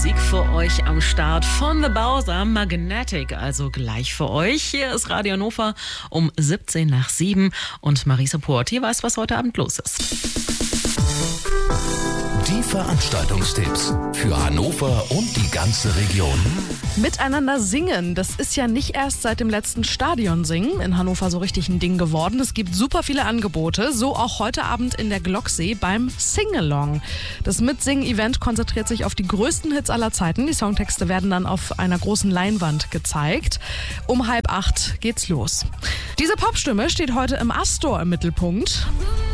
Musik für euch am Start von The Bowser, Magnetic, also gleich für euch. Hier ist Radio Hannover um 17 nach 7 und Marisa Portier weiß, was heute Abend los ist. Die Veranstaltungstipps für Hannover und die ganze Region. Miteinander singen, das ist ja nicht erst seit dem letzten Stadionsingen in Hannover so richtig ein Ding geworden. Es gibt super viele Angebote, so auch heute Abend in der Glocksee beim Singalong. Das Mitsingen-Event konzentriert sich auf die größten Hits aller Zeiten. Die Songtexte werden dann auf einer großen Leinwand gezeigt. Um 7:30 geht's los. Diese Popstimme steht heute im Astor im Mittelpunkt.